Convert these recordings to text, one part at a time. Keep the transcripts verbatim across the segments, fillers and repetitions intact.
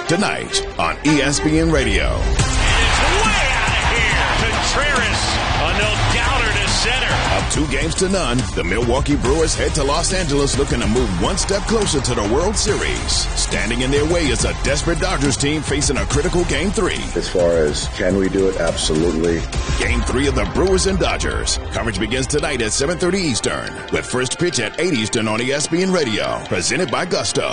tonight on E S P N Radio. And it's way out of here. Contreras, a no-doubter to center. Up two games to none, the Milwaukee Brewers head to Los Angeles looking to move one step closer to the World Series. Standing in their way is a desperate Dodgers team facing a critical Game three. As far as can we do it, absolutely. Game three of the Brewers and Dodgers. Coverage begins tonight at seven thirty Eastern, with first pitch at eight Eastern on E S P N Radio. Presented by Gusto.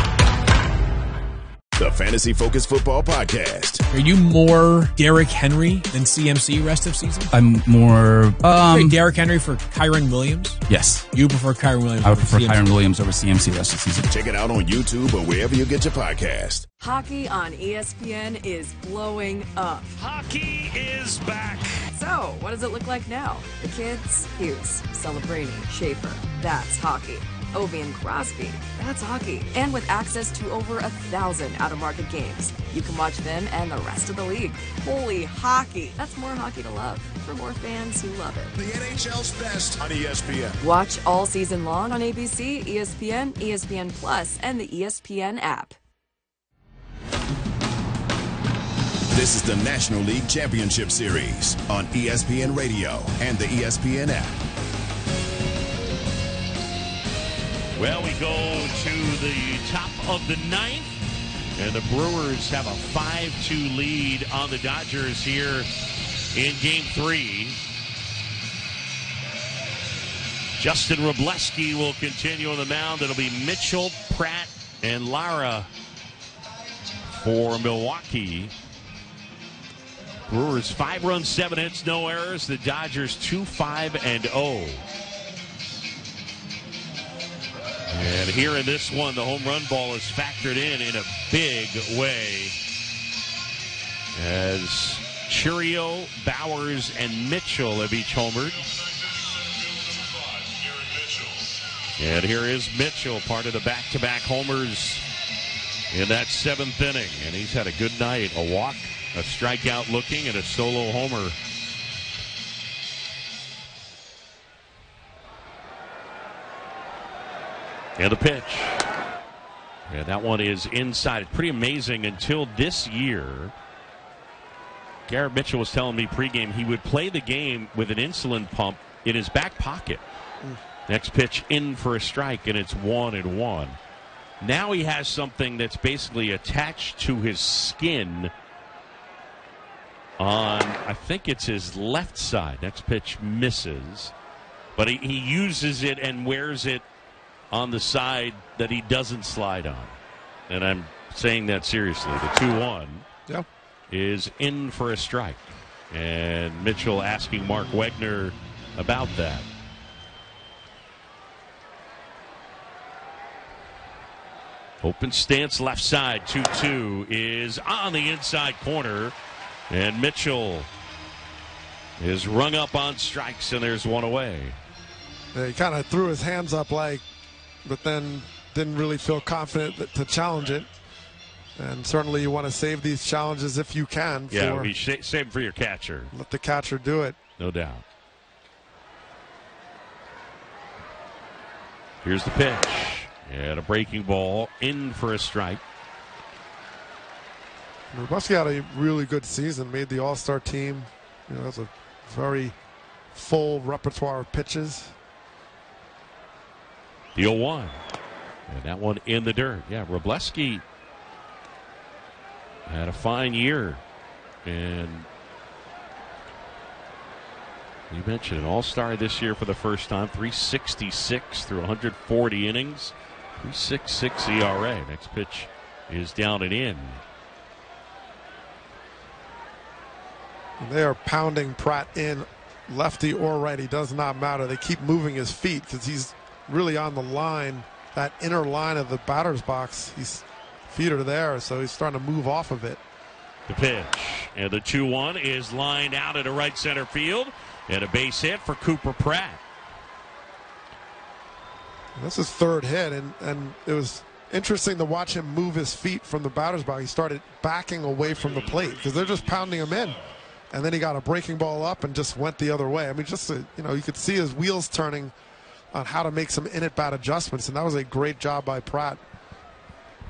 The Fantasy Focus Football Podcast. Are you more Derrick Henry than C M C rest of season? I'm more... Um, Derrick Henry for Kyron Williams? Yes. You prefer Kyron Williams I would over prefer C M C? Kyron Williams over C M C rest of season. Check it out on YouTube or wherever you get your podcast. Hockey on E S P N is blowing up. Hockey is back. So, what does it look like now? The kids? Hughes, Celebrini, Schaefer. That's hockey. Ovi and Crosby. That's hockey. And with access to over a thousand out-of-market games, you can watch them and the rest of the league. Holy hockey. That's more hockey to love for more fans who love it. The N H L's best on E S P N. Watch all season long on A B C, E S P N, E S P N Plus, and the E S P N app. This is the National League Championship Series on E S P N Radio and the E S P N app. Well, we go to the top of the ninth, and the Brewers have a five two lead on the Dodgers here in Game three. Justin Wroblewski will continue on the mound. It'll be Mitchell, Pratt, and Lara for Milwaukee. Brewers five runs, seven hits, no errors. The Dodgers two five and oh. And here in this one, the home run ball is factored in in a big way as Chourio, Bowers, and Mitchell have each homered. And here is Mitchell, part of the back-to-back homers in that seventh inning. And he's had a good night, a walk, a strikeout looking, and a solo homer. And the pitch. And that one is inside. It's pretty amazing. Until this year, Garrett Mitchell was telling me pregame he would play the game with an insulin pump in his back pocket. Mm. Next pitch in for a strike, and it's one and one. Now he has something that's basically attached to his skin on, I think it's his left side. Next pitch misses. But he, he uses it and wears it on the side that he doesn't slide on. And I'm saying that seriously. The two one yeah. is in for a strike. And Mitchell asking Mark Wegner about that. Open stance left side. two two is on the inside corner. And Mitchell is rung up on strikes, and there's one away. Yeah, he kind of threw his hands up like, but then didn't really feel confident to challenge it. And certainly you want to save these challenges if you can. For, yeah, be sh- save them for your catcher. Let the catcher do it. No doubt. Here's the pitch. And a breaking ball in for a strike. Wroblewski had a really good season, made the All-Star team. You know, has a very full repertoire of pitches. The oh one. And that one in the dirt. Yeah, Wroblewski had a fine year. And you mentioned an all-star this year for the first time. three sixty-six through one hundred forty innings. three sixty-six E R A. Next pitch is down and in. And they are pounding Pratt in, lefty or righty, does not matter. They keep moving his feet because he's really on the line, that inner line of the batter's box. His feet are there, so he's starting to move off of it. The pitch. And the two one is lined out into right center field. And a base hit for Cooper Pratt. That's his third hit, and, and it was interesting to watch him move his feet from the batter's box. He started backing away from the plate because they're just pounding him in. And then he got a breaking ball up and just went the other way. I mean, just, a, you know, you could see his wheels turning on how to make some in-at-bat adjustments, and that was a great job by Pratt.